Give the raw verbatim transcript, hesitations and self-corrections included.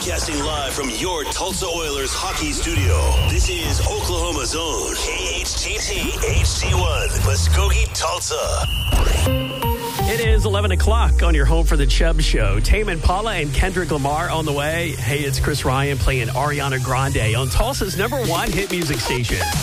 Broadcasting live from your Tulsa Oilers hockey studio. This is Oklahoma Zone. K H T T H T one. Muskogee, Tulsa. It is eleven o'clock on your home for the Chubb Show. Tame Impala and Kendrick Lamar on the way. Hey, it's Chris Ryan playing Ariana Grande on Tulsa's number one hit music station.